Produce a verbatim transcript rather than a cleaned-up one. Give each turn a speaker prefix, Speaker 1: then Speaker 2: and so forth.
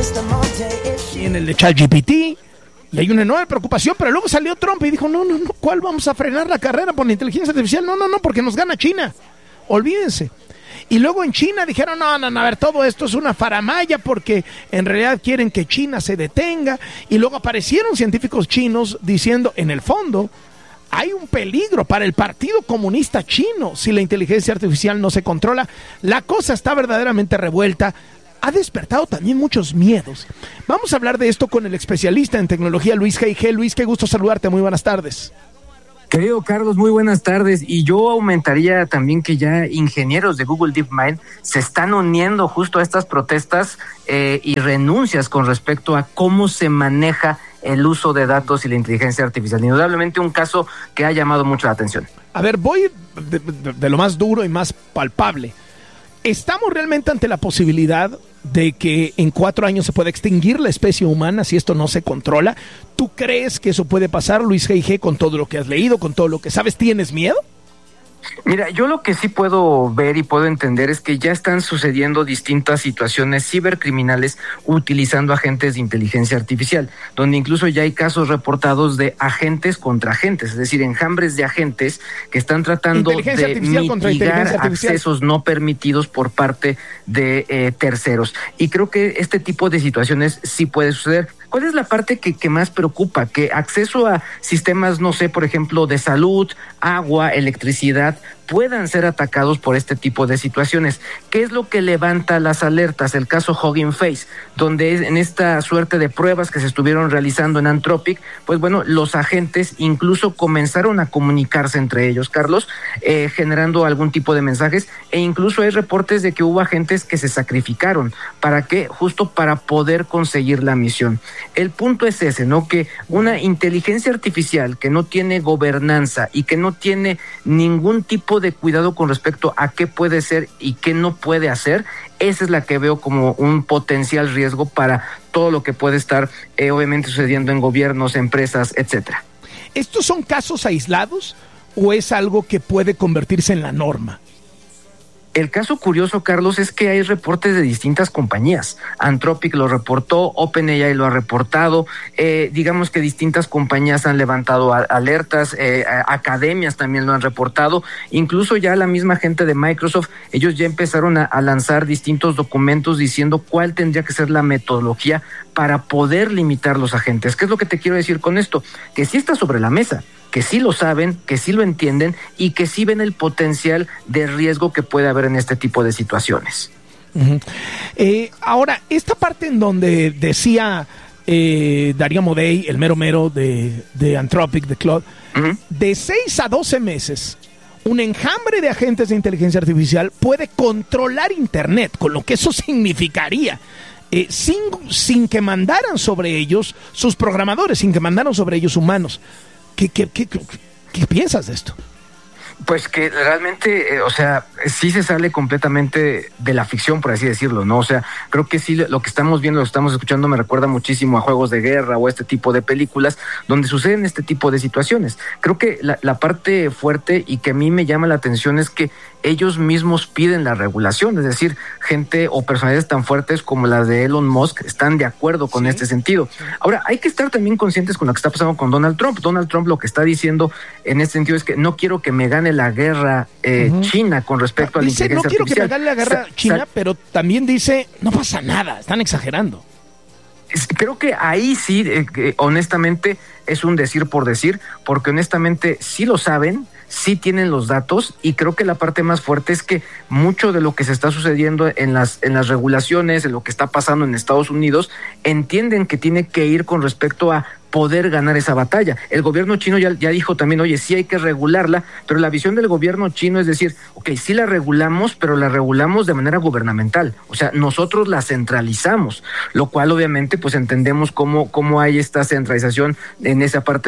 Speaker 1: y en el de ChatGPT, y hay una enorme preocupación, pero luego salió Trump y dijo, no, no, no, ¿cuál vamos a frenar la carrera por la inteligencia artificial? No, no, no, porque nos gana China, olvídense. Y luego en China dijeron, no, no, no, a ver, todo esto es una faramalla porque en realidad quieren que China se detenga. Y luego aparecieron científicos chinos diciendo, en el fondo, hay un peligro para el Partido Comunista Chino si la inteligencia artificial no se controla. La cosa está verdaderamente revuelta. Ha despertado también muchos miedos. Vamos a hablar de esto con el especialista en tecnología, Luis G I G. Luis, qué gusto saludarte, muy buenas tardes.
Speaker 2: Querido Carlos, muy buenas tardes. Y yo aumentaría también que ya ingenieros de Google DeepMind se están uniendo justo a estas protestas eh, y renuncias con respecto a cómo se maneja el uso de datos y la inteligencia artificial. Indudablemente un caso que ha llamado mucho la atención.
Speaker 1: A ver, voy de, de, de lo más duro y más palpable. ¿Estamos realmente ante la posibilidad de que en cuatro años se pueda extinguir la especie humana si esto no se controla? ¿Tú crees que eso puede pasar, Luis G I G, con todo lo que has leído, con todo lo que sabes? ¿Tienes miedo?
Speaker 2: Mira, yo lo que sí puedo ver y puedo entender es que ya están sucediendo distintas situaciones cibercriminales utilizando agentes de inteligencia artificial, donde incluso ya hay casos reportados de agentes contra agentes, es decir, enjambres de agentes que están tratando de mitigar accesos no permitidos por parte de eh, terceros. Y creo que este tipo de situaciones sí puede suceder. ¿Cuál es la parte que, que más preocupa? Que acceso a sistemas, no sé, por ejemplo, de salud, agua, electricidad, puedan ser atacados por este tipo de situaciones. ¿Qué es lo que levanta las alertas? El caso Hugging Face, donde en esta suerte de pruebas que se estuvieron realizando en Anthropic, pues bueno, los agentes incluso comenzaron a comunicarse entre ellos, Carlos, eh, generando algún tipo de mensajes, e incluso hay reportes de que hubo agentes que se sacrificaron. ¿Para qué? Justo para poder conseguir la misión. El punto es ese, ¿no? Que una inteligencia artificial que no tiene gobernanza y que no tiene ningún tipo de cuidado con respecto a qué puede ser y qué no puede hacer, esa es la que veo como un potencial riesgo para todo lo que puede estar eh, obviamente sucediendo en gobiernos, empresas, etcétera.
Speaker 1: ¿Estos son casos aislados o es algo que puede convertirse en la norma?
Speaker 2: El caso curioso, Carlos, es que hay reportes de distintas compañías. Anthropic lo reportó, OpenAI lo ha reportado, eh, digamos que distintas compañías han levantado a, alertas, eh, academias también lo han reportado, incluso ya la misma gente de Microsoft, ellos ya empezaron a, a lanzar distintos documentos diciendo cuál tendría que ser la metodología para poder limitar los agentes. ¿Qué es lo que te quiero decir con esto? Que sí está sobre la mesa, que sí lo saben, que sí lo entienden y que sí ven el potencial de riesgo que puede haber en este tipo de situaciones.
Speaker 1: Uh-huh. Eh, ahora, esta parte en donde decía eh, Darío Amodei, el mero mero de, de Anthropic, de Claude, uh-huh. de seis a doce meses, un enjambre de agentes de inteligencia artificial puede controlar Internet, con lo que eso significaría. Eh, sin, sin que mandaran sobre ellos sus programadores, sin que mandaran sobre ellos humanos. ¿Qué, qué, qué, qué, qué piensas de esto?
Speaker 2: Pues que realmente, eh, o sea, sí se sale completamente de la ficción, por así decirlo, ¿no? O sea, creo que sí lo que estamos viendo, lo que estamos escuchando me recuerda muchísimo a juegos de guerra o este tipo de películas donde suceden este tipo de situaciones. Creo que la, la parte fuerte y que a mí me llama la atención es que ellos mismos piden la regulación, es decir, gente o personalidades tan fuertes como las de Elon Musk están de acuerdo con sí, este sentido. Sí. Ahora, hay que estar también conscientes con lo que está pasando con Donald Trump. Donald Trump lo que está diciendo en este sentido es que no quiero que me gane la guerra eh, uh-huh. China con respecto a la
Speaker 1: dice,
Speaker 2: inteligencia
Speaker 1: no quiero
Speaker 2: artificial.
Speaker 1: que me gane la guerra Sa- China, Sa- pero también dice, no pasa nada, están exagerando.
Speaker 2: Creo que ahí sí, eh, eh, honestamente, es un decir por decir, porque honestamente sí lo saben, sí tienen los datos, y creo que la parte más fuerte es que mucho de lo que se está sucediendo en las, en las regulaciones, en lo que está pasando en Estados Unidos, entienden que tiene que ir con respecto a poder ganar esa batalla. El gobierno chino ya, ya dijo también, oye, sí hay que regularla, pero la visión del gobierno chino es decir, ok, sí la regulamos, pero la regulamos de manera gubernamental, o sea, nosotros la centralizamos, lo cual obviamente pues entendemos cómo, cómo hay esta centralización en esa parte